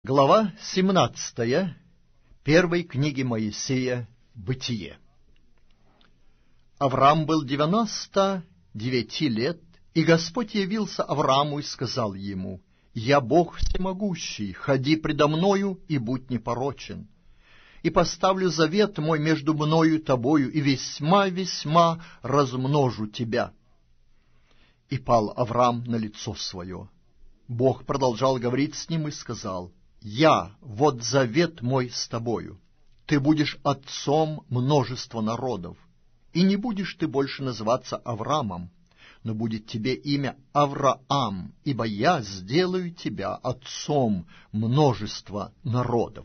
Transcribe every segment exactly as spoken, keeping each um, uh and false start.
Глава семнадцатая первой книги Моисея «Бытие». Авраам был девяносто девяти лет, и Господь явился Аврааму и сказал ему: «Я Бог всемогущий, ходи предо мною и будь непорочен, и поставлю завет мой между мною и тобою, и весьма-весьма размножу тебя». И пал Авраам на лицо свое. Бог продолжал говорить с ним и сказал: «Я, вот завет мой с тобою. Ты будешь отцом множества народов, и не будешь ты больше называться Авраамом, но будет тебе имя Авраам, ибо я сделаю тебя отцом множества народов.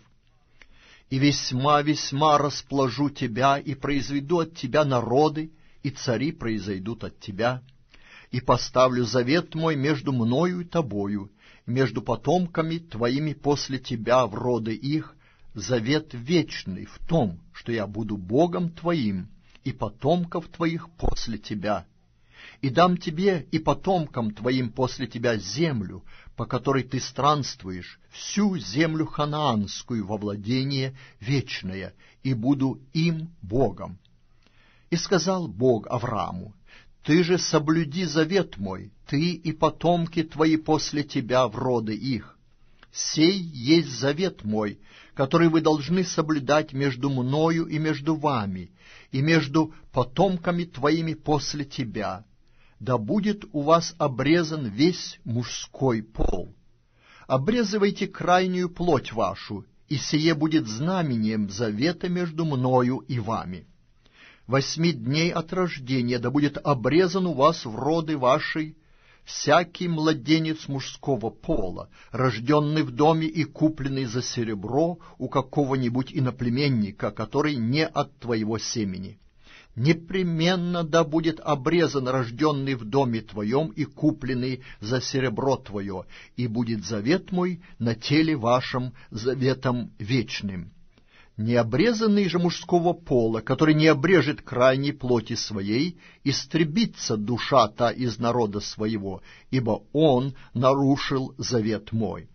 И весьма-весьма распложу тебя, и произведу от тебя народы, и цари произойдут от тебя, и поставлю завет мой между мною и тобою, между потомками твоими после тебя в роды их, завет вечный в том, что я буду Богом твоим, и потомков твоих после тебя. И дам тебе и потомкам твоим после тебя землю, по которой ты странствуешь, всю землю ханаанскую во владение вечное, и буду им Богом». И сказал Бог Аврааму: «Ты же соблюди завет мой, ты и потомки твои после тебя в роды их. Сей есть завет мой, который вы должны соблюдать между мною и между вами, и между потомками твоими после тебя. Да будет у вас обрезан весь мужской пол. Обрезывайте крайнюю плоть вашу, и сие будет знамением завета между мною и вами. Восьми дней от рождения да будет обрезан у вас в роды ваши всякий младенец мужского пола, рожденный в доме и купленный за серебро у какого-нибудь иноплеменника, который не от твоего семени. Непременно да будет обрезан рожденный в доме твоем и купленный за серебро твое, и будет завет мой на теле вашем заветом вечным. Необрезанный же мужского пола, который не обрежет крайней плоти своей, истребится душа та из народа своего, ибо он нарушил завет мой».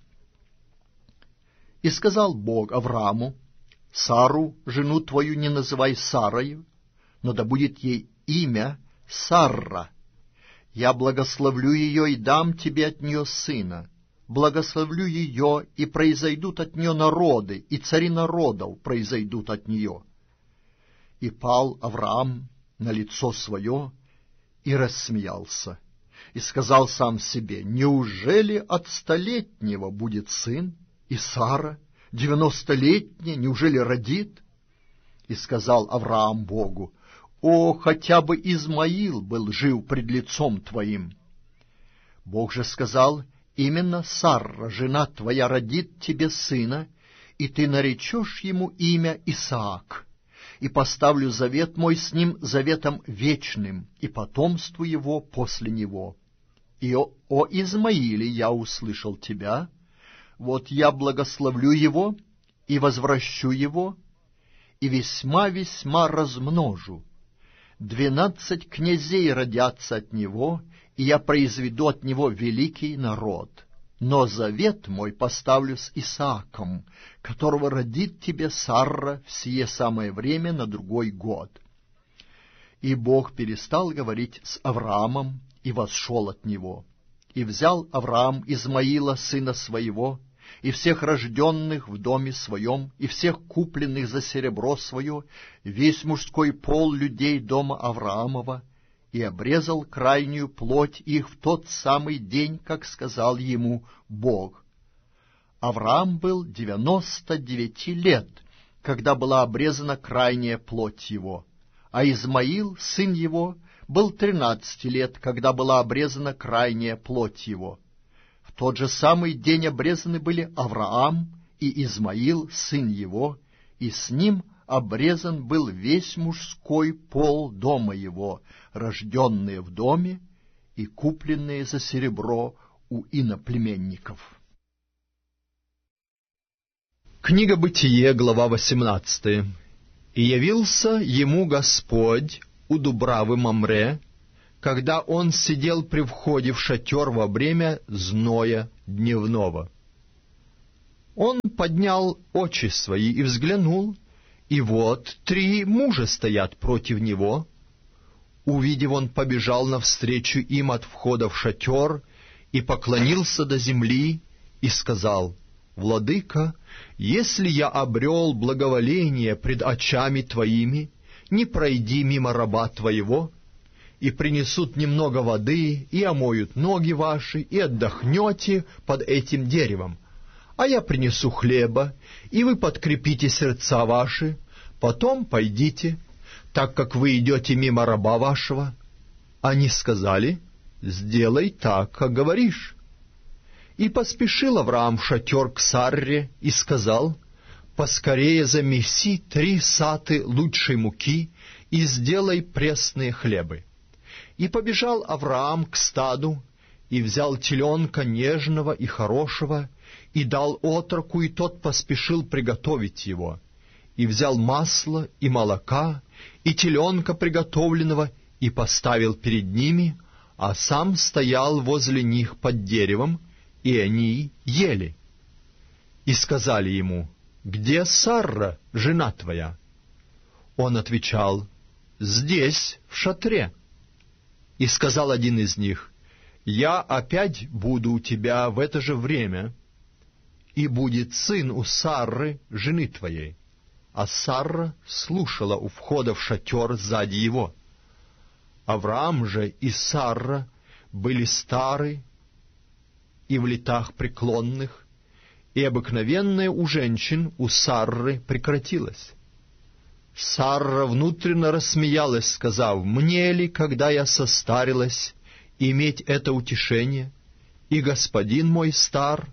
И сказал Бог Аврааму: «Сару, жену твою, не называй Сарою, но да будет ей имя Сарра. Я благословлю ее и дам тебе от нее сына. Благословлю ее, и произойдут от нее народы, и цари народов произойдут от нее». И пал Авраам на лицо свое и рассмеялся, и сказал сам себе: «Неужели от столетнего будет сын, и Сара, девяностолетняя, неужели родит?» И сказал Авраам Богу: «О, хотя бы Измаил был жив пред лицом твоим». Бог же сказал: «Именно Сарра, жена твоя, родит тебе сына, и ты наречешь ему имя Исаак, и поставлю завет мой с ним заветом вечным, и потомству его после него. И о, о Измаиле я услышал тебя, вот я благословлю его и возвращу его, и весьма-весьма размножу. Двенадцать князей родятся от него, и я произведу от него великий народ. Но завет мой поставлю с Исааком, которого родит тебе Сарра в сие самое время на другой год». И Бог перестал говорить с Авраамом и восшел от него. И взял Авраам Измаила, сына своего, и всех рожденных в доме своем, и всех купленных за серебро свое, весь мужской пол людей дома Авраамова, и обрезал крайнюю плоть их в тот самый день, как сказал ему Бог. Авраам был девяносто девяти лет, когда была обрезана крайняя плоть его, а Измаил, сын его, был тринадцати лет, когда была обрезана крайняя плоть его. В тот же самый день обрезаны были Авраам и Измаил, сын его, и с ним обрезан был весь мужской пол дома его, рожденные в доме и купленные за серебро у иноплеменников. Книга Бытие, глава восемнадцатая. «И явился ему Господь у Дубравы Мамре, когда он сидел при входе в шатер во время зноя дневного. Он поднял очи свои и взглянул, и вот три мужа стоят против него. Увидев, он побежал навстречу им от входа в шатер и поклонился до земли и сказал: «Владыка, если я обрел благоволение пред очами твоими, не пройди мимо раба твоего, и принесут немного воды, и омоют ноги ваши, и отдохнете под этим деревом. А я принесу хлеба, и вы подкрепите сердца ваши, потом пойдите, так как вы идете мимо раба вашего». Они сказали: «Сделай так, как говоришь». И поспешил Авраам в шатер к Сарре и сказал: «Поскорее замеси три саты лучшей муки и сделай пресные хлебы». И побежал Авраам к стаду, и взял теленка нежного и хорошего, и дал отроку, и тот поспешил приготовить его. И взял масло и молока, и теленка приготовленного, и поставил перед ними, а сам стоял возле них под деревом, и они ели. И сказали ему: «Где Сарра, жена твоя?» Он отвечал: «Здесь, в шатре». И сказал один из них: «Я опять буду у тебя в это же время, и будет сын у Сарры, жены твоей». А Сарра слушала у входа в шатер сзади его. Авраам же и Сарра были стары и в летах преклонных, и обыкновенное у женщин у Сарры прекратилось. Сарра внутренно рассмеялась, сказав: «Мне ли, когда я состарилась, иметь это утешение, и господин мой стар?»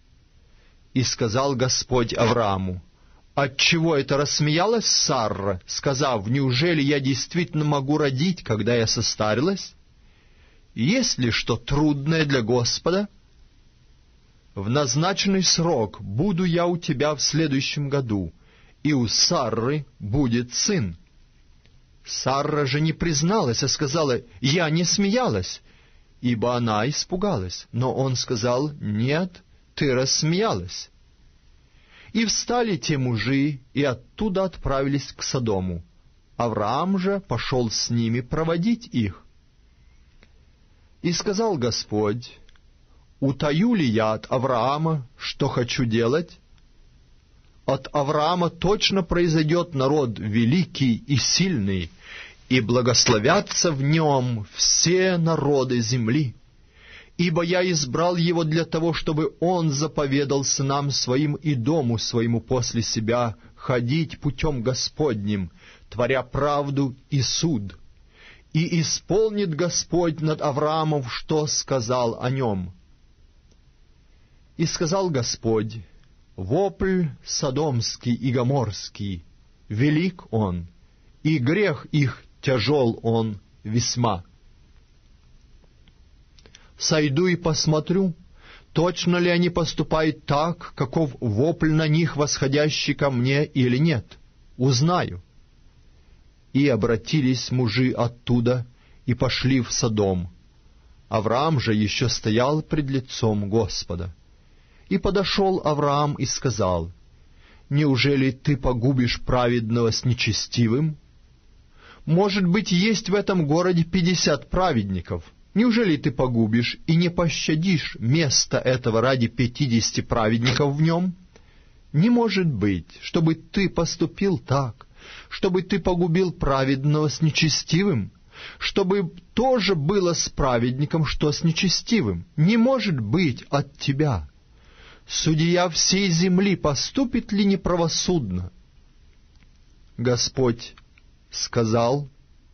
И сказал Господь Аврааму: «Отчего это рассмеялась Сарра, сказав: неужели я действительно могу родить, когда я состарилась? Есть ли что трудное для Господа? В назначенный срок буду я у тебя в следующем году, и у Сарры будет сын». Сарра же не призналась, а сказала: «Я не смеялась», ибо она испугалась. Но он сказал: «Нет, ты рассмеялась». И встали те мужи, и оттуда отправились к Содому. Авраам же пошел с ними проводить их. И сказал Господь: «Утаю ли я от Авраама, что хочу делать? От Авраама точно произойдет народ великий и сильный, и благословятся в нем все народы земли. Ибо я избрал его для того, чтобы он заповедал сынам своим и дому своему после себя ходить путем Господним, творя правду и суд. И исполнит Господь над Авраамом, что сказал о нем». И сказал Господь: «Вопль содомский и гоморский, велик он, и грех их тяжел он весьма. Сойду и посмотрю, точно ли они поступают так, каков вопль на них, восходящий ко мне, или нет. Узнаю». И обратились мужи оттуда и пошли в Содом. Авраам же еще стоял пред лицом Господа. И подошел Авраам и сказал: «Неужели ты погубишь праведного с нечестивым? Может быть, есть в этом городе пятьдесят праведников. Неужели ты погубишь и не пощадишь место этого ради пятидесяти праведников в нем? Не может быть, чтобы ты поступил так, чтобы ты погубил праведного с нечестивым, чтобы тоже было с праведником, что с нечестивым. Не может быть от тебя. Судья всей земли поступит ли неправосудно?» Господь сказал: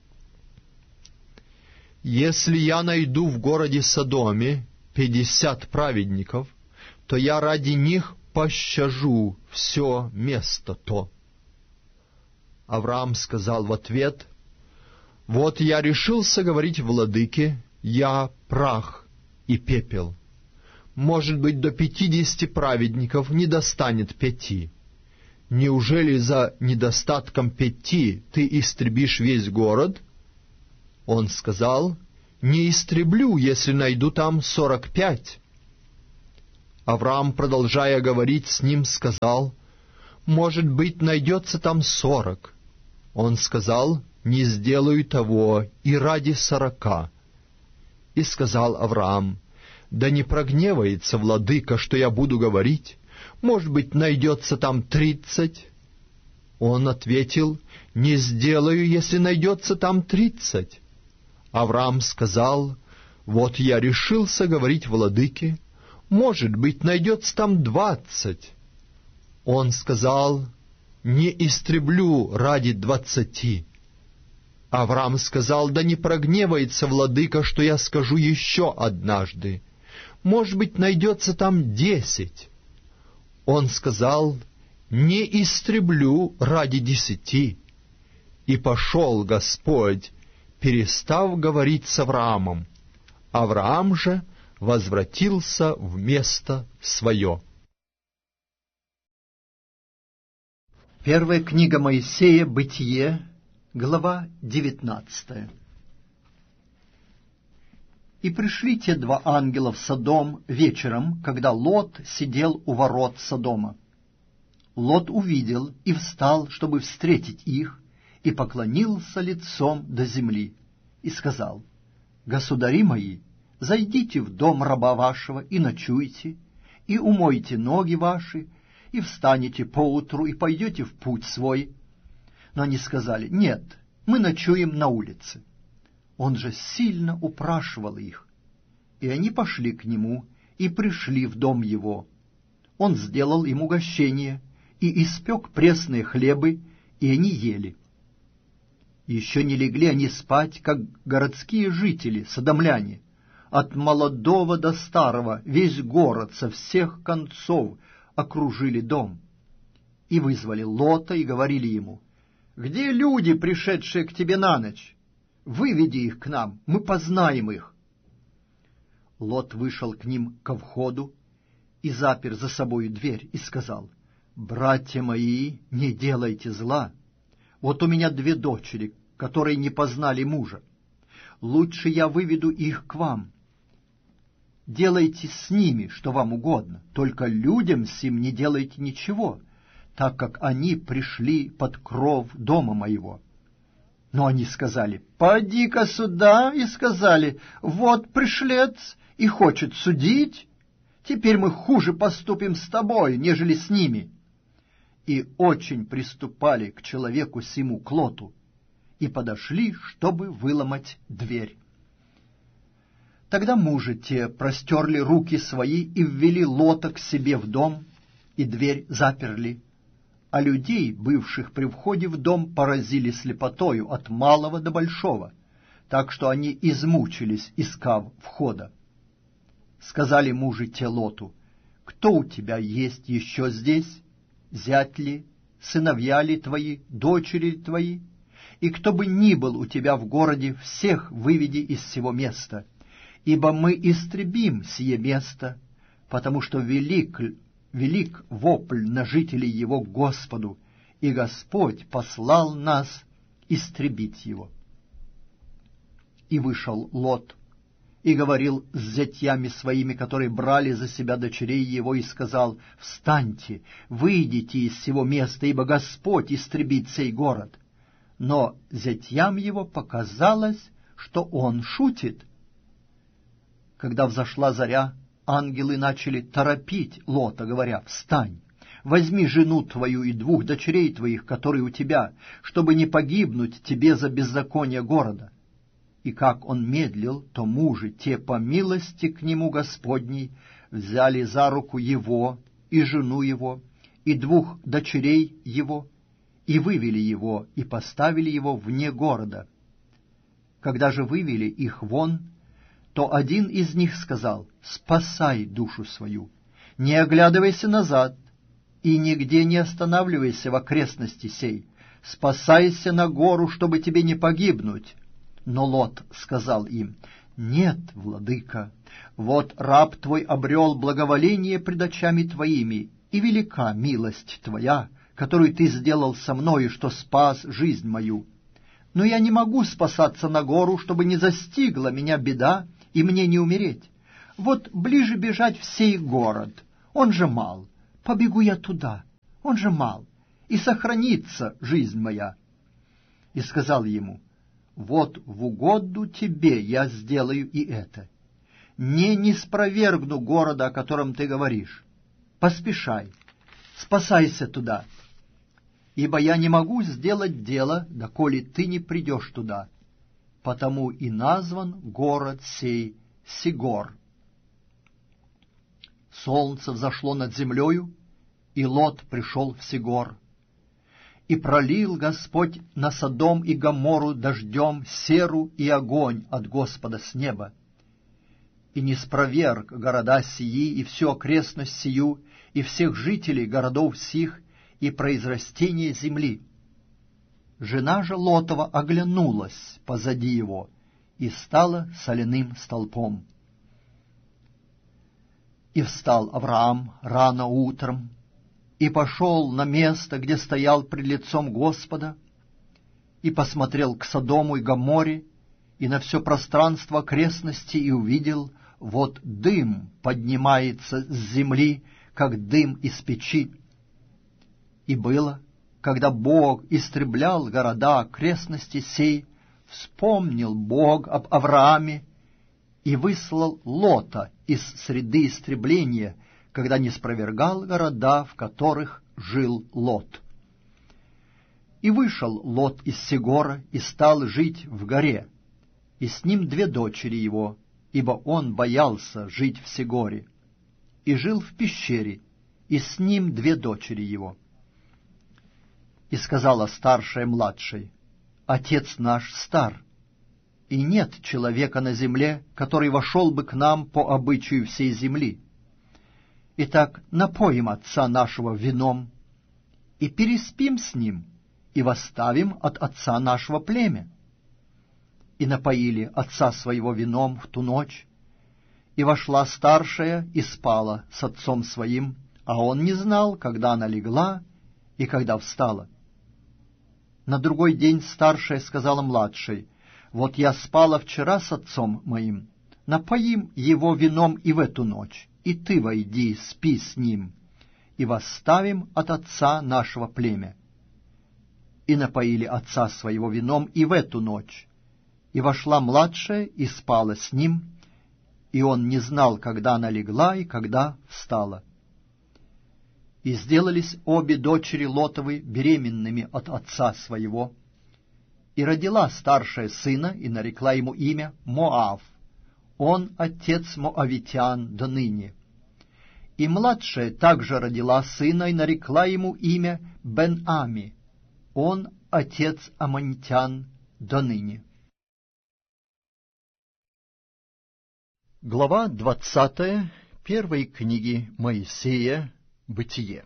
«Если я найду в городе Содоме пятьдесят праведников, то я ради них пощажу все место то». Авраам сказал в ответ: «Вот я решился говорить владыке, я прах и пепел. Может быть, до пятидесяти праведников не достанет пяти. Неужели за недостатком пяти ты истребишь весь город?» Он сказал: «Не истреблю, если найду там сорок пять». Авраам, продолжая говорить с ним, сказал: «Может быть, найдется там сорок». Он сказал: «Не сделаю того и ради сорока». И сказал Авраам: «Да не прогневается владыка, что я буду говорить. Может быть, найдется там тридцать?» Он ответил: «Не сделаю, если найдется там тридцать». Авраам сказал: «Вот я решился говорить владыке, может быть, найдется там двадцать». Он сказал: «Не истреблю ради двадцати». Авраам сказал: «Да не прогневается владыка, что я скажу еще однажды. Может быть, найдется там десять». Он сказал: «Не истреблю ради десяти». И пошел Господь, перестав говорить с Авраамом. Авраам же возвратился в место свое. Первая книга Моисея, Бытие, глава девятнадцатая. «И пришли те два ангела в Содом вечером, когда Лот сидел у ворот Содома. Лот увидел и встал, чтобы встретить их, и поклонился лицом до земли, и сказал: «Государи мои, зайдите в дом раба вашего и ночуйте, и умойте ноги ваши, и встанете поутру, и пойдете в путь свой». Но они сказали: «Нет, мы ночуем на улице». Он же сильно упрашивал их, и они пошли к нему и пришли в дом его. Он сделал им угощение и испек пресные хлебы, и они ели. Еще не легли они спать, как городские жители, содомляне, от молодого до старого, весь город со всех концов окружили дом. И вызвали Лота и говорили ему: «Где люди, пришедшие к тебе на ночь? Выведи их к нам, мы познаем их». Лот вышел к ним ко входу и запер за собою дверь, и сказал: «Братья мои, не делайте зла. Вот у меня две дочери, которые не познали мужа. Лучше я выведу их к вам. Делайте с ними, что вам угодно, только людям сим не делайте ничего, так как они пришли под кров дома моего». Но они сказали: «Поди-ка сюда», и сказали: «Вот пришлец и хочет судить. Теперь мы хуже поступим с тобой, нежели с ними». И очень приступали к человеку сему, к Лоту, и подошли, чтобы выломать дверь. Тогда мужи те простерли руки свои и ввели Лота к себе в дом, и дверь заперли. А людей, бывших при входе в дом, поразили слепотою от малого до большого, так что они измучились, искав входа. Сказали мужи те Лоту: «Кто у тебя есть еще здесь? Зять ли, сыновья ли твои, дочери ли твои? И кто бы ни был у тебя в городе, всех выведи из сего места, ибо мы истребим сие место, потому что велик Велик вопль на жителей его к Господу, и Господь послал нас истребить его». И вышел Лот, и говорил с зятьями своими, которые брали за себя дочерей его, и сказал: «Встаньте, выйдите из сего места, ибо Господь истребит сей город». Но зятьям его показалось, что он шутит. Когда взошла заря, ангелы начали торопить Лота, говоря: «Встань, возьми жену твою и двух дочерей твоих, которые у тебя, чтобы не погибнуть тебе за беззаконие города». И как он медлил, то мужи те, по милости к нему Господней, взяли за руку его и жену его, и двух дочерей его, и вывели его, и поставили его вне города. Когда же вывели их вон, то один из них сказал: «Спасай душу свою, не оглядывайся назад, и нигде не останавливайся в окрестности сей, спасайся на гору, чтобы тебе не погибнуть». Но Лот сказал им: «Нет, владыка, вот раб твой обрел благоволение пред очами твоими, и велика милость твоя, которую ты сделал со мною, что спас жизнь мою. Но я не могу спасаться на гору, чтобы не застигла меня беда, и мне не умереть. Вот ближе бежать в сей город, он же мал, побегу я туда, он же мал, и сохранится жизнь моя. И сказал ему: вот в угоду тебе я сделаю и это. Не ниспровергну города, о котором ты говоришь. Поспешай, спасайся туда, ибо я не могу сделать дело, доколе ты не придешь туда. Потому и назван город сей Сигор. Солнце взошло над землею, и Лот пришел в Сигор. И пролил Господь на Содом и Гоморру дождем серу и огонь от Господа с неба. И не спроверг города сии, и всю окрестность сию, и всех жителей городов сих, и произрастение земли. Жена же Лотова оглянулась позади его и стала соляным столпом. И встал Авраам рано утром, и пошел на место, где стоял пред лицом Господа, и посмотрел к Содому и Гоморре, и на все пространство окрестности, и увидел, вот дым поднимается с земли, как дым из печи. И было, когда Бог истреблял города окрестности сей, вспомнил Бог об Аврааме и выслал Лота из среды истребления, когда не спровергал города, в которых жил Лот. И вышел Лот из Сигора и стал жить в горе, и с ним две дочери его, ибо он боялся жить в Сигоре, и жил в пещере, и с ним две дочери его. И сказала старшая младшей: отец наш стар, и нет человека на земле, который вошел бы к нам по обычаю всей земли. Итак, напоим отца нашего вином, и переспим с ним, и восставим от отца нашего племя. И напоили отца своего вином в ту ночь, и вошла старшая и спала с отцом своим, а он не знал, когда она легла и когда встала. На другой день старшая сказала младшей: вот я спала вчера с отцом моим, напоим его вином и в эту ночь, и ты войди, спи с ним, и восставим от отца нашего племя. И напоили отца своего вином и в эту ночь, и вошла младшая и спала с ним, и он не знал, когда она легла и когда встала. И сделались обе дочери Лотовы беременными от отца своего, и родила старшая сына, и нарекла ему имя Моав. Он отец моавитян до ныне. И младшая также родила сына, и нарекла ему имя Бен-Ами. Он отец аммонитян до ныне. Глава двадцатая первой книги Моисея «Бытие».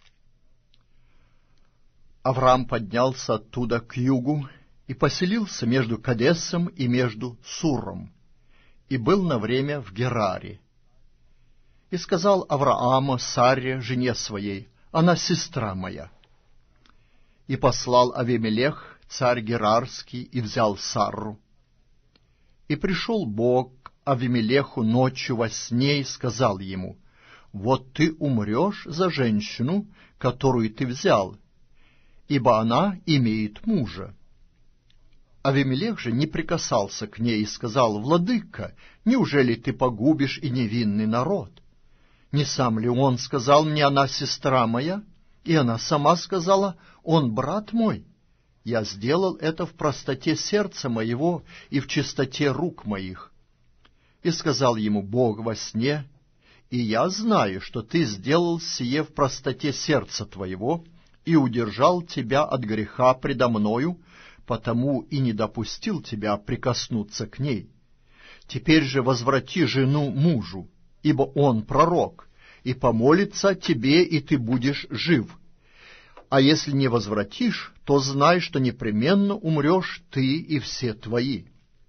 Авраам поднялся оттуда к югу и поселился между Кадесом и между Суром, и был на время в Гераре. И сказал Авраам Саре, жене своей: она сестра моя. И послал Авимелех, царь Герарский, и взял Сарру. И пришел Бог к Авимелеху ночью во сне и сказал ему: вот ты умрешь за женщину, которую ты взял, ибо она имеет мужа. Авимелех же не прикасался к ней и сказал: владыка, неужели ты погубишь и невинный народ? Не сам ли он сказал мне: она сестра моя? И она сама сказала: он брат мой. Я сделал это в простоте сердца моего и в чистоте рук моих. И сказал ему Бог во сне: и я знаю, что ты сделал сие в простоте сердца твоего и удержал тебя от греха предо мною, потому и не допустил тебя прикоснуться к ней. Теперь же возврати жену мужу, ибо он пророк, и помолится тебе, и ты будешь жив. А если не возвратишь, то знай, что непременно умрешь ты и все твои.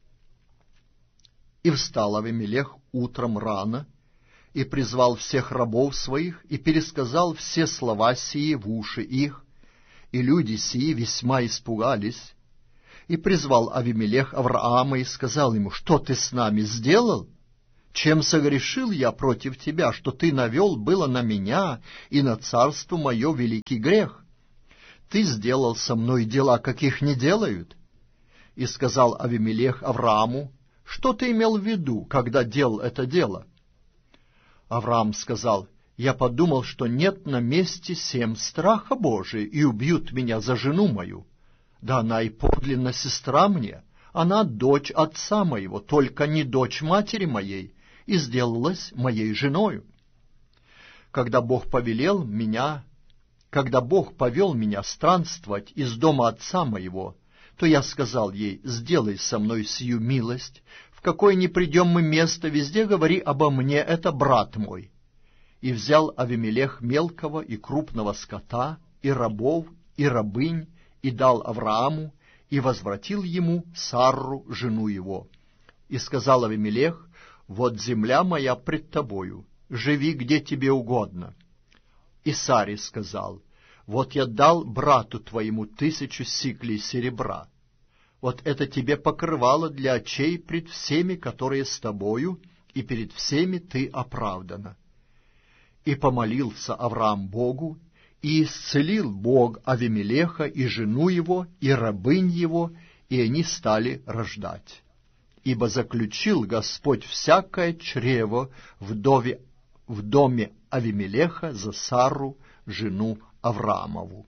И встал Авимелех утром рано, и призвал всех рабов своих, и пересказал все слова сии в уши их, и люди сии весьма испугались. И призвал Авимелех Авраама и сказал ему: что ты с нами сделал? Чем согрешил я против тебя, что ты навел было на меня и на царство мое великий грех? Ты сделал со мной дела, каких не делают. И сказал Авимелех Аврааму: что ты имел в виду, когда делал это дело? Авраам сказал: я подумал, что нет на месте семь страха Божия, и убьют меня за жену мою. Да она и подлинно сестра мне, она дочь отца моего, только не дочь матери моей, и сделалась моей женою. Когда Бог повелел меня, когда Бог повел меня странствовать из дома отца моего, то я сказал ей: сделай со мной сию милость, в какое ни придем мы место, везде говори обо мне, это брат мой. И взял Авимелех мелкого и крупного скота, и рабов, и рабынь, и дал Аврааму, и возвратил ему Сарру, жену его. И сказал Авимелех: вот земля моя пред тобою, живи где тебе угодно. И Саре сказал: вот я дал брату твоему тысячу сиклей серебра. Вот это тебе покрывало для очей пред всеми, которые с тобою, и перед всеми ты оправдана. И помолился Авраам Богу, и исцелил Бог Авимелеха и жену его, и рабынь его, и они стали рождать. Ибо заключил Господь всякое чрево в доме, в доме Авимелеха за Сарру, жену Авраамову.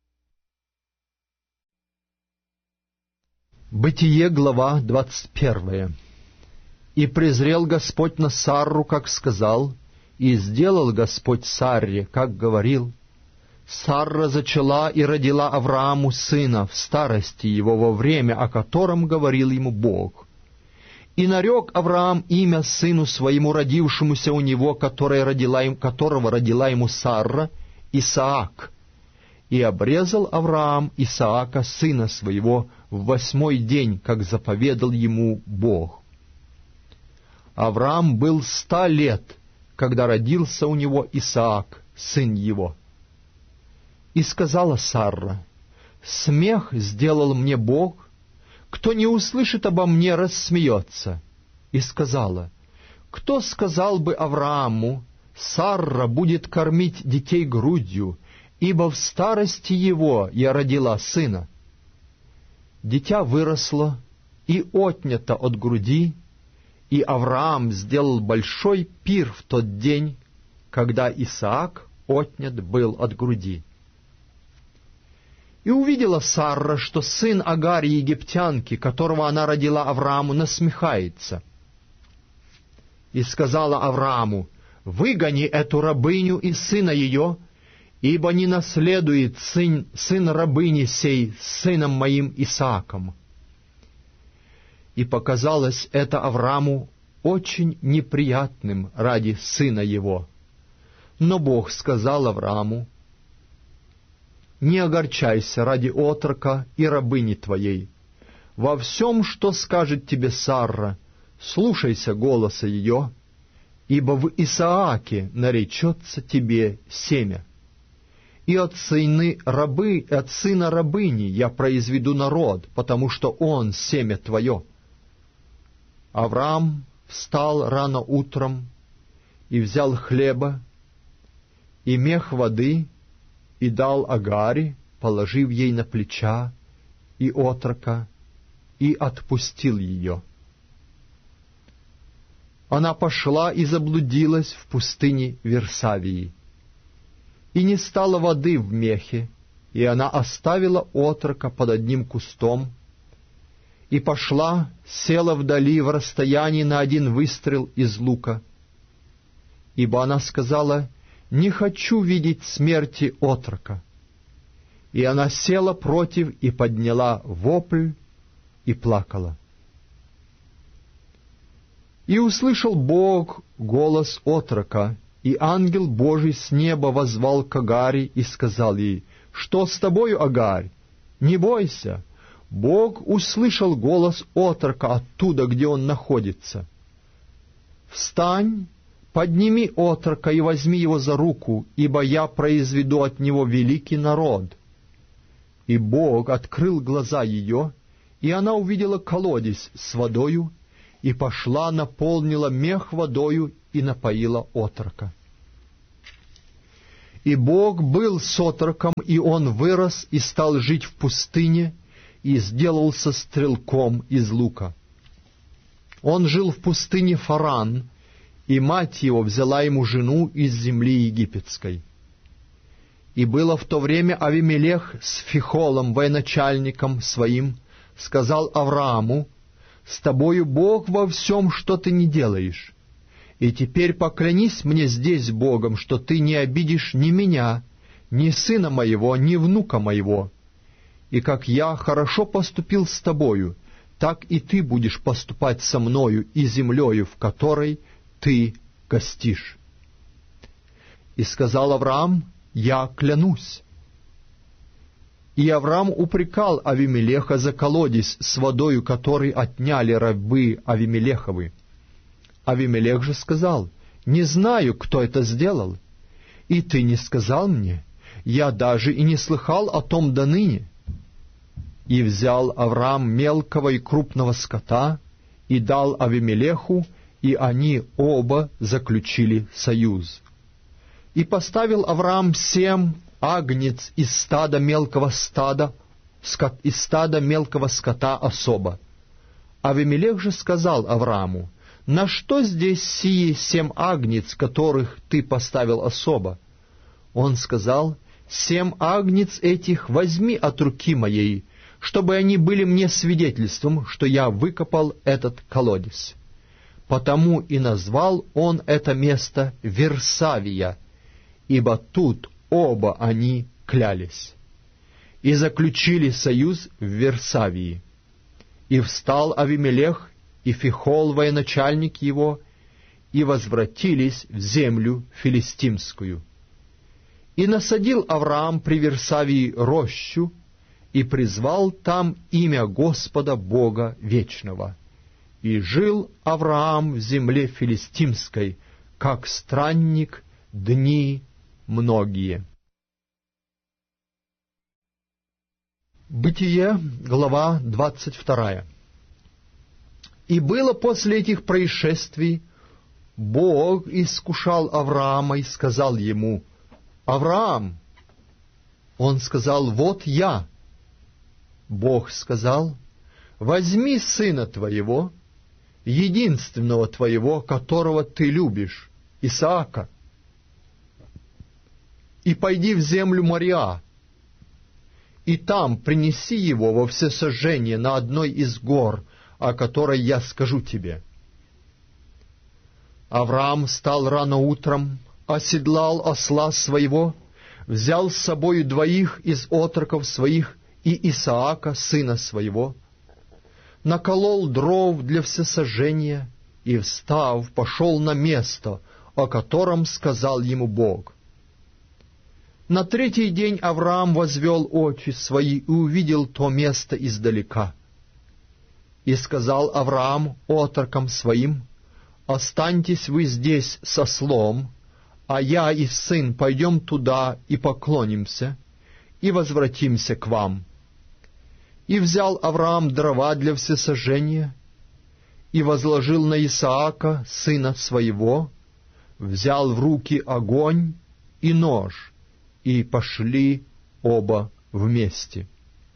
Бытие, глава двадцать первая. «И презрел Господь на Сарру, как сказал, и сделал Господь Сарре, как говорил. Сарра зачала и родила Аврааму сына в старости его, во время, о котором говорил ему Бог. И нарек Авраам имя сыну своему, родившемуся у него, которое родила им, которого родила ему Сарра, Исаак. И обрезал Авраам Исаака, сына своего, в восьмой день, как заповедал ему Бог. Авраам был ста лет, когда родился у него Исаак, сын его. И сказала Сарра: смех сделал мне Бог, кто не услышит обо мне, рассмеется. И сказала: кто сказал бы Аврааму: Сарра будет кормить детей грудью, ибо в старости его я родила сына. Дитя выросло и отнято от груди, и Авраам сделал большой пир в тот день, когда Исаак отнят был от груди. И увидела Сарра, что сын Агари египтянки, которого она родила Аврааму, насмехается. И сказала Аврааму: выгони эту рабыню и сына ее, ибо не наследует сын, сын рабыни сей с сыном моим Исааком. И показалось это Аврааму очень неприятным ради сына его. Но Бог сказал Аврааму: не огорчайся ради отрока и рабыни твоей. Во всем, что скажет тебе Сарра, слушайся голоса ее, ибо в Исааке наречется тебе семя. И от сыны рабы, от сына рабыни я произведу народ, потому что он семя твое. Авраам встал рано утром и взял хлеба и мех воды, и дал Агаре, положив ей на плеча, и отрока, и отпустил ее. Она пошла и заблудилась в пустыне Версавии. И не стало воды в мехе, и она оставила отрока под одним кустом, и пошла, села вдали в расстоянии на один выстрел из лука. Ибо она сказала: не хочу видеть смерти отрока. И она села против и подняла вопль и плакала. И услышал Бог голос отрока, и ангел Божий с неба воззвал к Агаре и сказал ей: что с тобою, Агарь? Не бойся. Бог услышал голос отрока оттуда, где он находится. Встань, подними отрока и возьми его за руку, ибо я произведу от него великий народ. И Бог открыл глаза ее, и она увидела колодец с водою, и пошла, наполнила мех водою и напоила отрока. И Бог был с отроком, и он вырос и стал жить в пустыне, и сделался стрелком из лука. Он жил в пустыне Фаран, и мать его взяла ему жену из земли египетской. И было в то время Авимелех с Фихолом, военачальником своим, сказал Аврааму: «С тобою Бог во всем, что ты не делаешь. И теперь поклянись мне здесь Богом, что ты не обидишь ни меня, ни сына моего, ни внука моего. И как я хорошо поступил с тобою, так и ты будешь поступать со мною и землею, в которой ты гостишь». И сказал Авраам: «Я клянусь». И Авраам упрекал Авимелеха за колодец с водою, который отняли рабы Авимелеховы. Авимелех же сказал: «Не знаю, кто это сделал, и ты не сказал мне, я даже и не слыхал о том доныне». И взял Авраам мелкого и крупного скота, и дал Авимелеху, и они оба заключили союз. И поставил Авраам семь агнец из стада мелкого стада, скот, из стада мелкого скота особо. Авимелех же сказал Аврааму: «На что здесь сие семь агнец, которых ты поставил особо?» Он сказал: «Семь агнец этих возьми от руки моей, чтобы они были мне свидетельством, что я выкопал этот колодец». Потому и назвал он это место Версавия, ибо тут оба они клялись. И заключили союз в Версавии. И встал Авимелех и Фихол, военачальник его, и возвратились в землю филистимскую. И насадил Авраам при Версавии рощу, и призвал там имя Господа Бога Вечного. И жил Авраам в земле филистимской, как странник, дни многие. Бытие, глава двадцать вторая. И было после этих происшествий, Бог искушал Авраама и сказал ему: «Авраам!» Он сказал: «Вот я». Бог сказал: «Возьми сына твоего, единственного твоего, которого ты любишь, Исаака, и пойди в землю Мориа, и там принеси его во всесожжение на одной из гор, о которой я скажу тебе». Авраам встал рано утром, оседлал осла своего, взял с собою двоих из отроков своих и Исаака, сына своего, наколол дров для всесожжения и, встав, пошел на место, о котором сказал ему Бог. На третий день Авраам возвел очи свои и увидел то место издалека. И сказал Авраам отрокам своим: «Останьтесь вы здесь с ослом, а я и сын пойдем туда и поклонимся, и возвратимся к вам». И взял Авраам дрова для всесожжения, и возложил на Исаака, сына своего, взял в руки огонь и нож, и пошли оба вместе.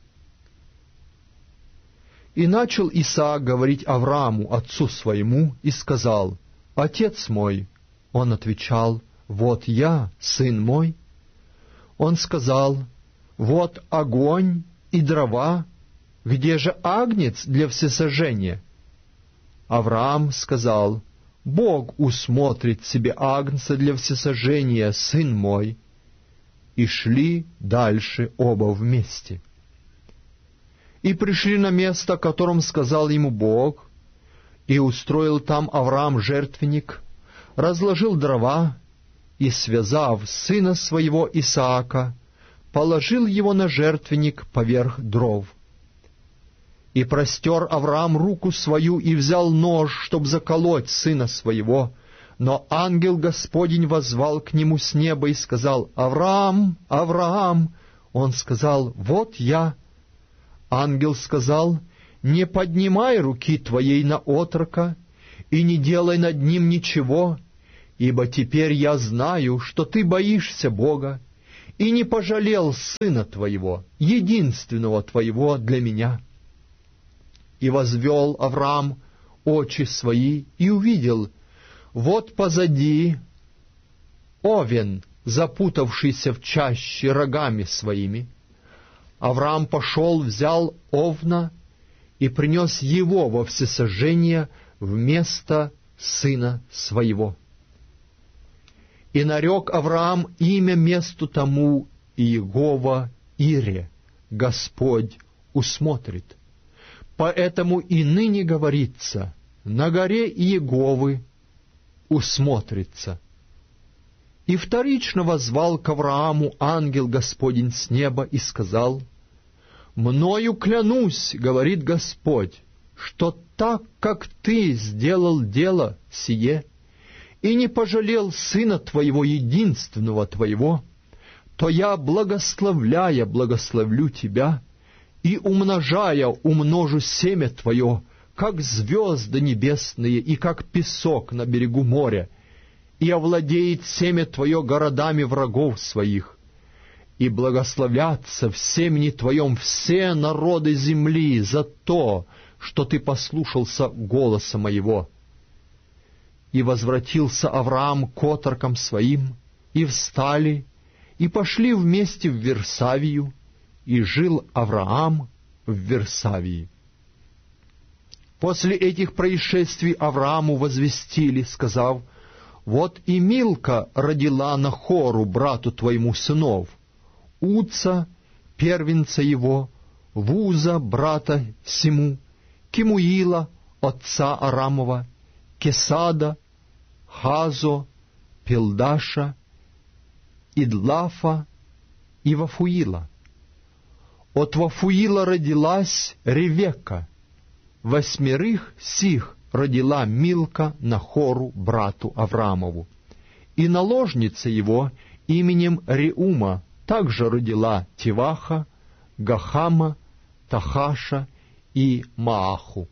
И начал Исаак говорить Аврааму, отцу своему, и сказал: «Отец мой». Он отвечал: «Вот я, сын мой». Он сказал: «Вот огонь и дрова, где же агнец для всесожжения?» Авраам сказал: «Бог усмотрит себе агнца для всесожжения, сын мой». И шли дальше оба вместе. И пришли на место, о котором сказал ему Бог, и устроил там Авраам жертвенник, разложил дрова, и, связав сына своего Исаака, положил его на жертвенник поверх дров. И простер Авраам руку свою и взял нож, чтоб заколоть сына своего. Но ангел Господень воззвал к нему с неба и сказал: «Авраам, Авраам!» Он сказал: «Вот я». Ангел сказал: не поднимай руки твоей на отрока, и не делай над ним ничего, ибо теперь я знаю, что ты боишься Бога, и не пожалел сына твоего, единственного твоего для меня». И возвел Авраам очи свои и увидел, вот позади овен, запутавшийся в чаще рогами своими. Авраам пошел, взял овна и принес его во всесожжение вместо сына своего. И нарек Авраам имя месту тому Иегова Ире, Господь усмотрит. Поэтому и ныне говорится, на горе Иеговы усмотрится. И вторично воззвал к Аврааму ангел Господень с неба и сказал, «Мною клянусь, говорит Господь, что так, как ты сделал дело сие, и не пожалел сына твоего, единственного твоего, то я, благословляя, благословлю тебя, и, умножая, умножу семя твое, как звезды небесные и как песок на берегу моря, и овладеет семя твое городами врагов своих, и благословятся в семени твоем все народы земли за то, что ты послушался голоса моего». И возвратился Авраам к отрокам своим, и встали, и пошли вместе в Версавию, и жил Авраам в Версавии. После этих происшествий Аврааму возвестили, сказав, «Вот и Милка родила Нахору, брату твоему, сынов, Уца, первенца его, Вуза, брата сему, Кемуила, отца Арамова, Кесада, Хазо, Пилдаша, Идлафа и Вафуила. От Вафуила родилась Ревекка. Восьмерых сих родила Милка Нахору, брату Авраамову. И наложница его именем Реума также родила Тиваха, Гахама, Тахаша и Мааху.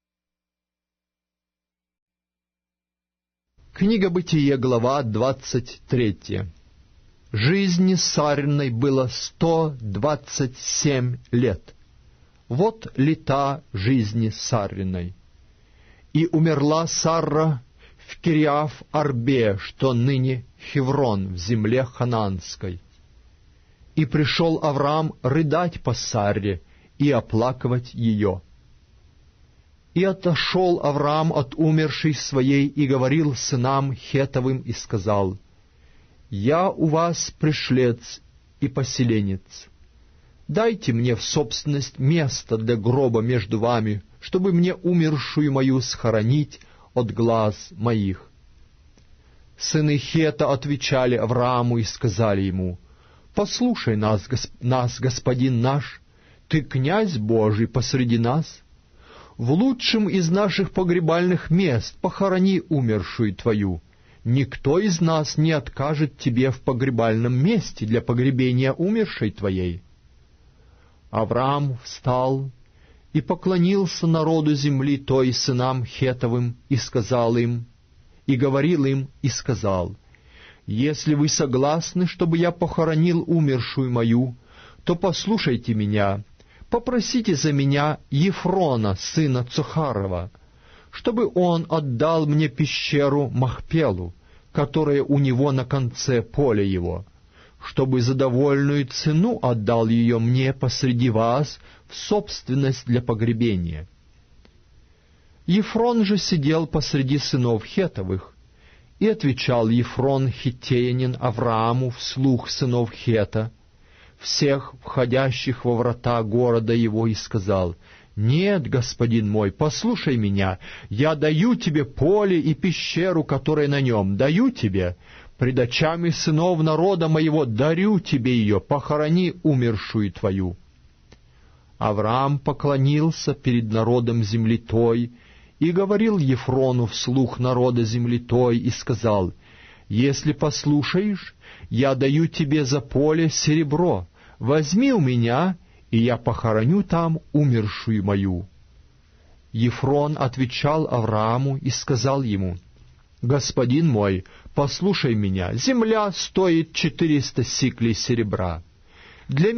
Книга Бытие, глава двадцать третья. Жизни Сариной было сто двадцать семь лет. Вот лета жизни Сариной. И умерла Сарра в Кириаф-Арбе, что ныне Хеврон, в земле ханаанской. И пришел Авраам рыдать по Сарре и оплакивать ее. И отошел Авраам от умершей своей и говорил сынам Хетовым и сказал, «Я у вас пришлец и поселенец. Дайте мне в собственность место для гроба между вами, чтобы мне умершую мою схоронить от глаз моих». Сыны Хета отвечали Аврааму и сказали ему, «Послушай нас, госп... нас, господин наш, ты князь Божий посреди нас. В лучшем из наших погребальных мест похорони умершую твою. Никто из нас не откажет тебе в погребальном месте для погребения умершей твоей». Авраам встал и поклонился народу земли той сынам Хетовым и сказал им, и говорил им, и сказал, «Если вы согласны, чтобы я похоронил умершую мою, то послушайте меня, попросите за меня Ефрона, сына Цохарова, чтобы он отдал мне пещеру Махпелу, которая у него на конце поля его, чтобы за довольную цену отдал ее мне посреди вас в собственность для погребения». Ефрон же сидел посреди сынов Хетовых, и отвечал Ефрон хиттеянин Аврааму вслух сынов Хета, всех входящих во врата города его, и сказал, «Нет, господин мой, послушай меня, я даю тебе поле и пещеру, которая на нем, даю тебе, пред очами сынов народа моего дарю тебе ее, похорони умершую твою». Авраам поклонился перед народом земли той, и говорил Ефрону вслух народа земли той, и сказал, «Если послушаешь, я даю тебе за поле серебро, возьми у меня, и я похороню там умершую мою». Ефрон отвечал Аврааму и сказал ему: «Господин мой, послушай меня, земля стоит четыреста сиклей серебра. Для